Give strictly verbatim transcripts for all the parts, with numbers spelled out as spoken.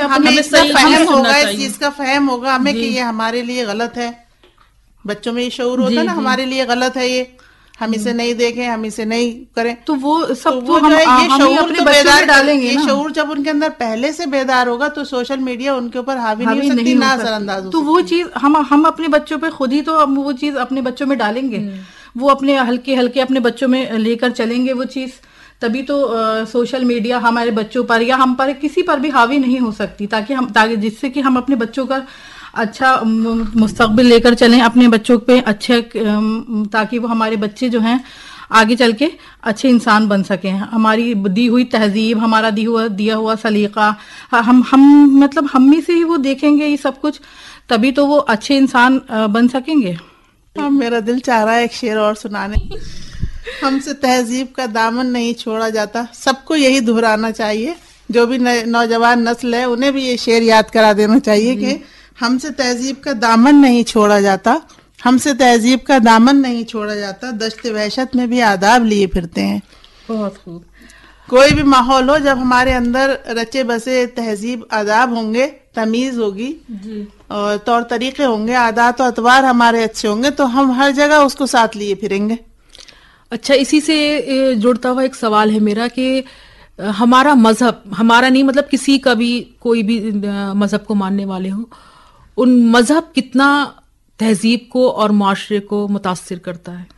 ہمیں اس کا فہم ہوگا, اس چیز کا فہم ہوگا ہمیں کہ یہ ہمارے لیے غلط ہے. بچوں میں یہ شعور ہوتا ہے نا, ہمارے لیے غلط ہے یہ, ہم اسے نہیں دیکھیں, ہم اسے نہیں کریں. تو وہ سب وہ جو ہے یہ شعور تو بیدار ڈالیں گے. یہ شعور جب ان کے اندر پہلے سے بیدار ہوگا تو سوشل میڈیا ان کے اوپر حاوی نہیں ہو سکتی, نہ اثر انداز ہو سکتی. تو وہ چیز ہم ہم اپنے بچوں پہ خود ہی تو ہم وہ چیز اپنے بچوں میں ڈالیں گے, وہ اپنے ہلکے ہلکے اپنے بچوں میں لے کر چلیں گے وہ چیز, تبھی تو سوشل میڈیا ہمارے بچوں پر یا ہم پر کسی پر بھی حاوی نہیں ہو سکتی, تاکہ ہم تاکہ جس سے کہ ہم اپنے بچوں کا اچھا مستقبل لے کر چلیں اپنے بچوں پہ اچھے, تاکہ وہ ہمارے بچے جو ہیں آگے چل کے اچھے انسان بن سکیں. ہماری دی ہوئی تہذیب, ہمارا دی ہوا دیا ہوا سلیقہ, ہم ہم مطلب ہم میں سے ہی وہ دیکھیں گے یہ سب کچھ, تبھی تو وہ اچھے انسان بن سکیں گے. میرا دل چاہ رہا ہے ایک شعر اور سنانے. ہم سے تہذیب کا دامن نہیں چھوڑا جاتا. سب کو یہی دہرانا چاہیے, جو بھی نوجوان نسل ہے انہیں بھی یہ شعر یاد کرا دینا چاہیے کہ ہم سے تہذیب کا دامن نہیں چھوڑا جاتا, ہم سے تہذیب کا دامن نہیں چھوڑا جاتا, دشت وحشت میں بھی آداب لیے پھرتے ہیں. بہت خوب. کوئی بھی ماحول ہو, جب ہمارے اندر رچے بسے تہذیب آداب ہوں گے, تمیز ہوگی اور طور طریقے ہوں گے, عادات و اطوار ہمارے اچھے ہوں گے, تو ہم ہر جگہ اس کو ساتھ لیے پھریں گے. اچھا, اسی سے جڑتا ہوا ایک سوال ہے میرا کہ ہمارا مذہب, ہمارا نہیں مطلب کسی کا بھی, کوئی بھی مذہب کو ماننے والے ہوں, ان مذہب کتنا تہذیب کو اور معاشرے کو متاثر کرتا ہے؟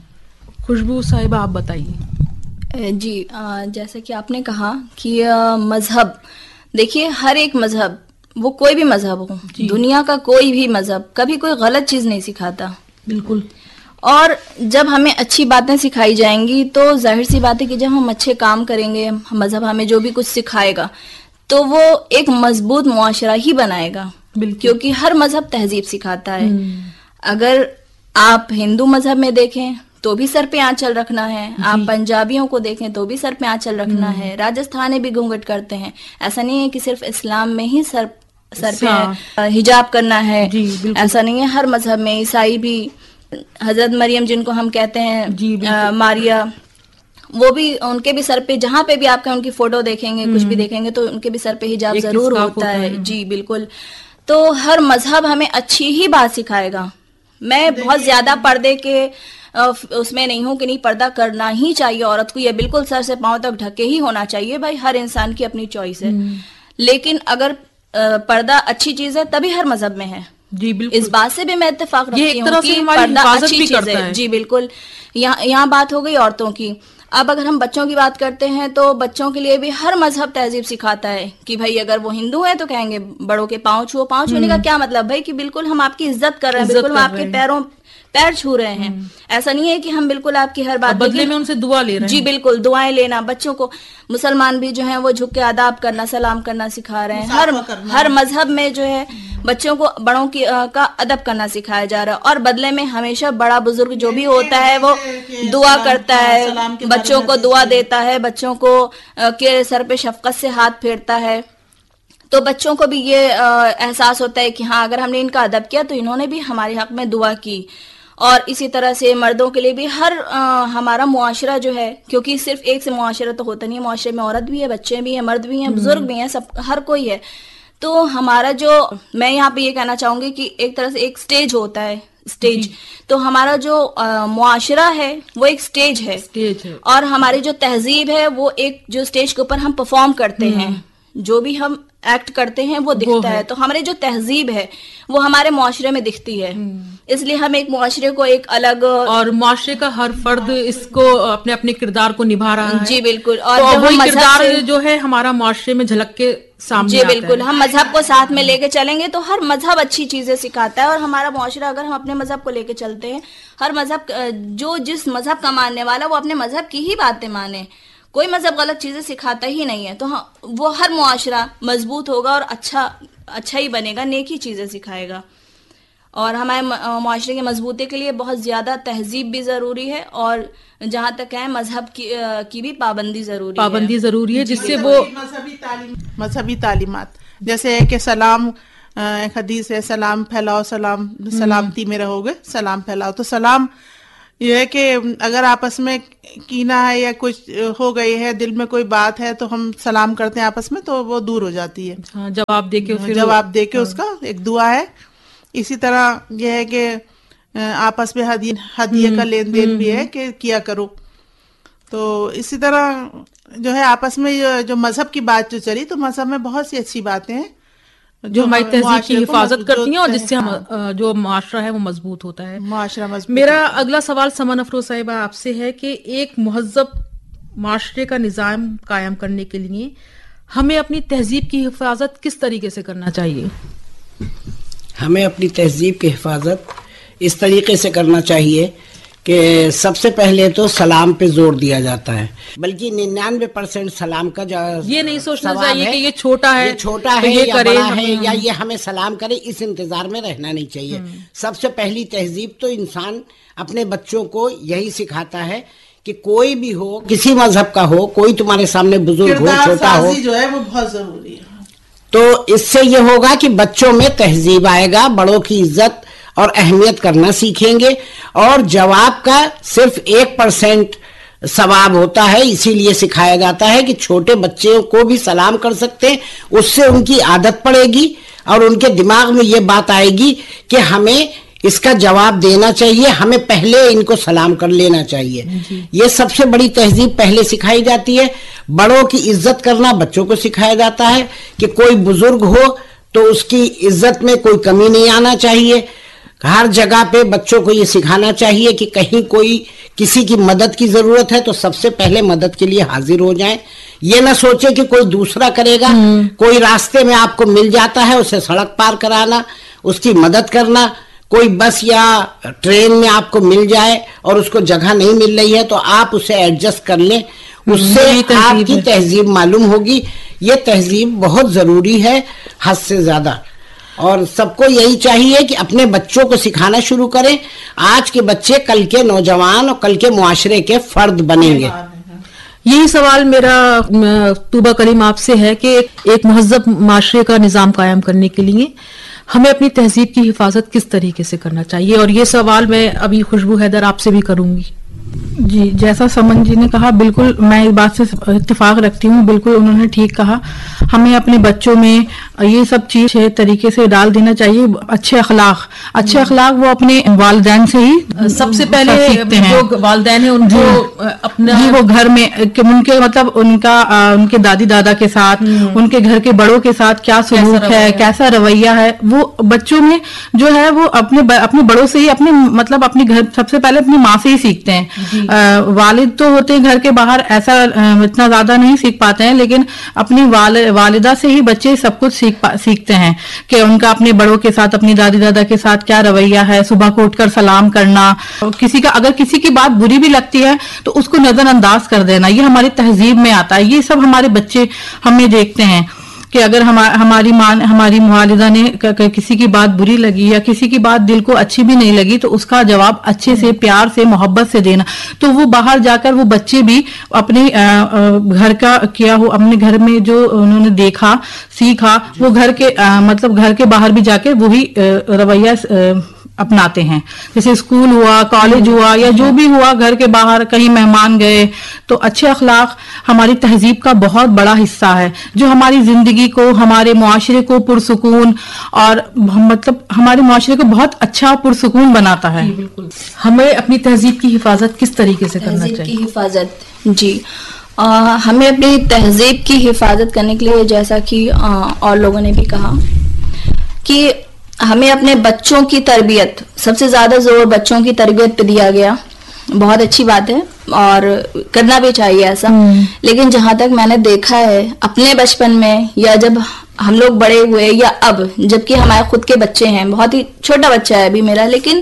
خوشبو صاحبہ آپ بتائیے. جی, جیسا کہ آپ نے کہا کہ مذہب, دیکھیے ہر ایک مذہب, وہ کوئی بھی مذہب ہو, دنیا کا کوئی بھی مذہب کبھی کوئی غلط چیز نہیں سکھاتا. بالکل. اور جب ہمیں اچھی باتیں سکھائی جائیں گی تو ظاہر سی بات ہے کہ جب ہم اچھے کام کریں گے, مذہب ہمیں جو بھی کچھ سکھائے گا تو وہ ایک مضبوط معاشرہ ہی بنائے گا, کیونکہ ہر مذہب تہذیب سکھاتا ہے. اگر آپ ہندو مذہب میں دیکھیں تو بھی سر پہ آنچل رکھنا ہے, آپ پنجابیوں کو دیکھیں تو بھی سر پہ آنچل رکھنا ہے, راجستھانی بھی گھونگھٹ کرتے ہیں. ایسا نہیں ہے کہ صرف اسلام میں ہی سر سر پہ حجاب کرنا ہے, ایسا نہیں ہے. ہر مذہب میں, عیسائی بھی, حضرت مریم جن کو ہم کہتے ہیں ماریا, وہ بھی, ان کے بھی سر پہ, جہاں پہ بھی آپ کا ان کی فوٹو دیکھیں گے, کچھ بھی دیکھیں گے, تو ان کے بھی سر پہ حجاب ضرور ہوتا ہے. جی بالکل. تو ہر مذہب ہمیں اچھی ہی بات سکھائے گا. میں بہت زیادہ پردے کے اس میں نہیں ہوں کہ نہیں, پردہ کرنا ہی چاہیے عورت کو, یہ بالکل سر سے پاؤں تک ڈھکے ہی ہونا چاہیے. بھائی ہر انسان کی اپنی چوائس ہے, لیکن اگر پردہ اچھی چیز ہے تبھی ہر مذہب میں ہے. جی بالکل, اس بات سے بھی میں اتفاق رکھتی ہوں کہ پردہ اچھی چیز ہے. جی بالکل. یہاں یہاں بات ہو گئی عورتوں کی. اب اگر ہم بچوں کی بات کرتے ہیں تو بچوں کے لیے بھی ہر مذہب تہذیب سکھاتا ہے کہ بھائی اگر وہ ہندو ہیں تو کہیں گے بڑوں کے پاؤں چھو. پاؤں چھونے کا کیا مطلب بھائی کہ بالکل ہم آپ کی عزت کر رہے ہیں, بالکل ہم آپ کے پیروں پیر چھو رہے ہیں. ایسا نہیں ہے کہ ہم بالکل آپ کی ہر بات بدلے میں ان سے دعا لے رہے ہیں. جی بالکل, دعائیں لینا. بچوں کو مسلمان بھی جو ہیں وہ جھک کے آداب کرنا, سلام کرنا سکھا رہے ہیں. ہر ہر مذہب میں جو ہے بچوں کو بڑوں کی کا ادب کرنا سکھایا جا رہا ہے, اور بدلے میں ہمیشہ بڑا بزرگ جو بھی ہوتا ہے وہ دعا کرتا ہے, بچوں کو دعا دیتا ہے, بچوں کو کے سر پہ شفقت سے ہاتھ پھیرتا ہے. تو بچوں کو بھی یہ احساس ہوتا ہے کہ ہاں اگر ہم نے ان کا ادب کیا تو انہوں نے بھی ہمارے حق میں دعا کی. اور اسی طرح سے مردوں کے لیے بھی ہر ہمارا معاشرہ جو ہے, کیونکہ صرف ایک سے معاشرہ تو ہوتا نہیں ہے, معاشرے میں عورت بھی ہے, بچے بھی ہیں, مرد بھی ہیں, بزرگ بھی ہیں, سب ہر کوئی ہے. تو ہمارا جو, میں یہاں پہ یہ کہنا چاہوں گی کہ ایک طرح سے ایک سٹیج ہوتا ہے, سٹیج. تو ہمارا جو معاشرہ ہے وہ ایک سٹیج ہے, اور ہماری جو تہذیب ہے وہ ایک جو سٹیج کے اوپر ہم پرفارم کرتے ہیں, جو بھی ہم ایکٹ کرتے ہیں وہ دکھتا ہے. تو ہماری جو تہذیب ہے وہ ہمارے معاشرے میں دکھتی ہے, اس لیے ہم ایک معاشرے کو ایک الگ, اور معاشرے کا ہر فرد اس کو اپنے اپنے کردار کو نبھا رہا ہے. جی بالکل. اور وہی کردار جو ہے ہمارا معاشرے میں جھلک کے سامنے. جی بالکل, ہم مذہب کو ساتھ میں لے کے چلیں گے تو ہر مذہب اچھی چیزیں سکھاتا ہے. اور ہمارا معاشرہ اگر ہم اپنے مذہب کو لے کے چلتے ہیں, ہر مذہب جو جس مذہب کا ماننے والا وہ اپنے مذہب کی ہی باتیں مانے, کوئی مذہب غلط چیزیں سکھاتا ہی نہیں ہے, تو وہ ہر معاشرہ مضبوط ہوگا اور اچھا اچھا ہی بنے گا, نیکی چیزیں سکھائے گا. اور ہمارے معاشرے کے مضبوطی کے لیے بہت زیادہ تہذیب بھی ضروری ہے, اور جہاں تک ہے مذہب کی کی بھی پابندی ضروری ہے. پابندی ضروری ہے جس سے وہ مذہبی تعلیم مذہبی تعلیمات جیسے ہے کہ سلام, ایک حدیث ہے, سلام پھیلاؤ سلام سلامتی میں رہو گے, سلام پھیلاؤ. تو سلام یہ ہے کہ اگر آپس میں کینہ ہے یا کچھ ہو گئی ہے، دل میں کوئی بات ہے، تو ہم سلام کرتے ہیں آپس میں تو وہ دور ہو جاتی ہے. ہاں جواب دے کے پھر جواب دے کے اس کا ایک دعا ہے. اسی طرح یہ ہے کہ آپس میں ہدیے کا لین دین بھی ہے کہ کیا کرو. تو اسی طرح جو ہے آپس میں جو مذہب کی بات جو چلی، تو مذہب میں بہت سی اچھی باتیں ہیں جو ہماری تہذیب کی حفاظت کرتی ہیں اور جس سے ہم جو معاشرہ ہے وہ مضبوط ہوتا ہے. معاشرہ مضبوط. میرا اگلا سوال سمن افروز صاحبہ آپ سے ہے کہ ایک مہذب معاشرے کا نظام قائم کرنے کے لیے ہمیں اپنی تہذیب کی حفاظت کس طریقے سے کرنا چاہیے؟ ہمیں اپنی تہذیب کی حفاظت اس طریقے سے کرنا چاہیے کہ سب سے پہلے تو سلام پہ زور دیا جاتا ہے، بلکہ ننانوے پرسینٹ سلام کا جو یہ نہیں سوچنا چاہیے کہ یہ چھوٹا ہے، یہ چھوٹا ہے یا بڑا ہے یا یہ ہمیں سلام کرے، اس انتظار میں رہنا نہیں چاہیے. سب سے پہلی تہذیب تو انسان اپنے بچوں کو یہی سکھاتا ہے کہ کوئی بھی ہو، کسی مذہب کا ہو، کوئی تمہارے سامنے بزرگ ہو، چھوٹا ہو، جو ہے وہ بہت ضروری ہے. تو اس سے یہ ہوگا کہ بچوں میں تہذیب آئے گا، بڑوں کی عزت اور اہمیت کرنا سیکھیں گے. اور جواب کا صرف ایک پرسینٹ ثواب ہوتا ہے، اسی لیے سکھایا جاتا ہے کہ چھوٹے بچوں کو بھی سلام کر سکتے ہیں. اس سے ان کی عادت پڑے گی اور ان کے دماغ میں یہ بات آئے گی کہ ہمیں اس کا جواب دینا چاہیے، ہمیں پہلے ان کو سلام کر لینا چاہیے. یہ سب سے بڑی تہذیب پہلے سکھائی جاتی ہے. بڑوں کی عزت کرنا بچوں کو سکھایا جاتا ہے کہ کوئی بزرگ ہو تو اس کی عزت میں کوئی کمی نہیں آنا چاہیے. ہر جگہ پہ بچوں کو یہ سکھانا چاہیے کہ کہیں کوئی کسی کی مدد کی ضرورت ہے تو سب سے پہلے مدد کے لیے حاضر ہو جائیں. یہ نہ سوچے کہ کوئی دوسرا کرے گا. کوئی راستے میں آپ کو مل جاتا ہے، اسے سڑک پار کرانا، اس کی مدد کرنا. کوئی بس یا ٹرین میں آپ کو مل جائے اور اس کو جگہ نہیں مل رہی ہے تو آپ اسے ایڈجسٹ کر لیں، اس سے آپ کی تہذیب معلوم ہوگی. یہ تہذیب بہت ضروری ہے حد سے زیادہ، اور سب کو یہی چاہیے کہ اپنے بچوں کو سکھانا شروع کریں. آج کے بچے کل کے نوجوان اور کل کے معاشرے کے فرد بنیں گے. یہی سوال میرا طوبہ کریم آپ سے ہے کہ ایک مہذب معاشرے کا نظام قائم کرنے کے لیے ہمیں اپنی تہذیب کی حفاظت کس طریقے سے کرنا چاہیے، اور یہ سوال میں ابھی خوشبو حیدر آپ سے بھی کروں گی. جی، جیسا سمن جی نے کہا بالکل میں اس بات سے اتفاق رکھتی ہوں. بالکل انہوں نے ٹھیک کہا. ہمیں اپنے بچوں میں یہ سب چیز طریقے سے ڈال دینا چاہیے. اچھے اخلاق اچھے اخلاق وہ اپنے والدین سے ہی سب سے پہلے سیکھتے ہیں. جو والدین ہیں ان کو اپنا جی وہ گھر میں ان کے مطلب ان کا ان کے دادی دادا کے ساتھ، ان کے گھر کے بڑوں کے ساتھ کیا سلوک ہے، کیسا رویہ ہے، وہ بچوں میں جو ہے وہ اپنے اپنے بڑوں سے ہی اپنے مطلب اپنے گھر سب سے پہلے اپنی ماں سے ہی سیکھتے ہیں. والد تو ہوتے ہیں گھر کے باہر، ایسا اتنا زیادہ نہیں سیکھ پاتے ہیں، لیکن اپنی والدہ سے ہی بچے سب کچھ سیکھتے ہیں کہ ان کا اپنے بڑوں کے ساتھ، اپنی دادی دادا کے ساتھ کیا رویہ ہے. صبح کو اٹھ کر سلام کرنا، کسی کا اگر کسی کی بات بری بھی لگتی ہے تو اس کو نظر انداز کر دینا، یہ ہماری تہذیب میں آتا ہے. یہ سب ہمارے بچے ہمیں دیکھتے ہیں کہ اگر ہماری ماں ہماری والدہ نے کسی کی بات بری لگی یا کسی کی بات دل کو اچھی بھی نہیں لگی تو اس کا جواب اچھے سے، پیار سے، محبت سے دینا. تو وہ باہر جا کر وہ بچے بھی اپنے گھر کا کیا ہو، اپنے گھر میں جو انہوں نے دیکھا سیکھا وہ گھر کے مطلب گھر کے باہر بھی جا کے وہی رویہ اپناتے ہیں. جیسے اسکول ہوا، کالج ہوا یا جو بھی ہوا، گھر کے باہر کہیں مہمان گئے تو اچھے اخلاق ہماری تہذیب کا بہت بڑا حصہ ہے جو ہماری زندگی کو، ہمارے معاشرے کو پرسکون اور مطلب ہمارے معاشرے کو بہت اچھا پرسکون بناتا ہے. بالکل. ہمیں اپنی تہذیب کی حفاظت کس طریقے سے کرنا چاہیے؟ تہذیب کی حفاظت جی آ, ہمیں اپنی تہذیب کی حفاظت کرنے کے لیے جیسا کہ آ, اور لوگوں نے بھی کہا کہ ہمیں اپنے بچوں کی تربیت، سب سے زیادہ زور بچوں کی تربیت پہ دیا گیا. بہت اچھی بات ہے اور کرنا بھی چاہیے ایسا. لیکن جہاں تک میں نے دیکھا ہے اپنے بچپن میں یا جب ہم لوگ بڑے ہوئے یا اب جبکہ ہمارے خود کے بچے ہیں، بہت ہی چھوٹا بچہ ہے ابھی میرا، لیکن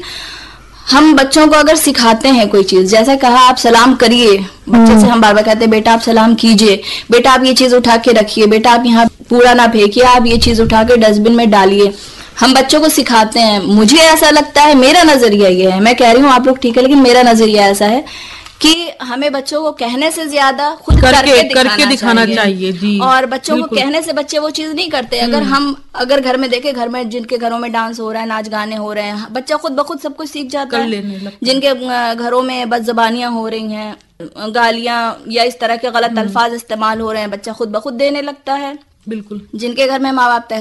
ہم بچوں کو اگر سکھاتے ہیں کوئی چیز، جیسا کہا آپ سلام کریے، بچے سے ہم بار بار کہتے ہیں بیٹا آپ سلام کیجئے، بیٹا آپ یہ چیز اٹھا کے رکھیے، بیٹا آپ یہاں کوڑا نہ پھینکیے، آپ یہ چیز اٹھا کے ڈسٹ بن میں ڈالیے. ہم بچوں کو سکھاتے ہیں. مجھے ایسا لگتا ہے، میرا نظریہ یہ ہے، میں کہہ رہی ہوں آپ لوگ ٹھیک ہے، لیکن میرا نظریہ ایسا ہے کہ ہمیں بچوں کو کہنے سے زیادہ خود کر کر کے کے کر کے دکھانا چاہیے. جی اور بچوں کو بالکل. کہنے سے بچے وہ چیز نہیں کرتے. اگر ہم اگر گھر میں دیکھیں، گھر میں جن کے گھروں میں ڈانس ہو رہا ہے، ناچ گانے ہو رہے ہیں، بچہ خود بخود سب کچھ سیکھ جاتا کر ہے. لینے لگتا ہے. جن کے گھروں میں بد زبانیاں ہو رہی ہیں، گالیاں یا اس طرح کے غلط الفاظ استعمال ہو رہے ہیں، بچہ خود بخود دینے لگتا ہے. بالکل. جن کے گھر میں ماں باپ